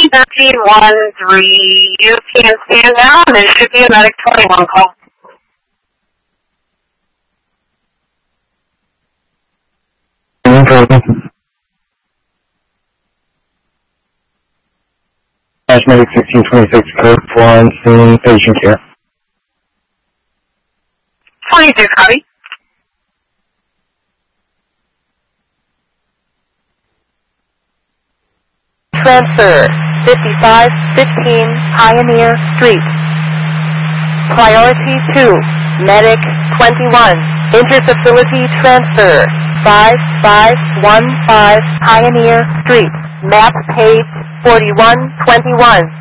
1313. You can stand now, and there should be a medic 21 call. Medic 1626, code 4 on scene, patient care. 26, copy. Transfer 5515 Pioneer Street. Priority 2, Medic 21. Interfacility transfer 5515 Pioneer Street. Map page 4121.